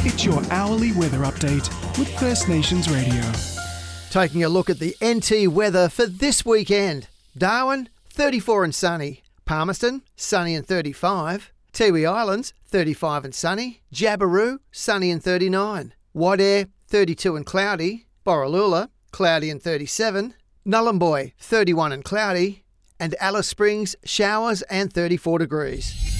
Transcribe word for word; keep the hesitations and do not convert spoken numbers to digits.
It's your hourly weather update with First Nations Radio. Taking a look at the N T weather for this weekend. Darwin, thirty-four and sunny. Palmerston, sunny and thirty-five. Tiwi Islands, thirty-five and sunny. Jabiru, sunny and thirty-nine. Wadair, thirty-two and cloudy. Borroloola, cloudy and thirty-seven. Nullumboy, thirty-one and cloudy. And Alice Springs, showers and thirty-four degrees.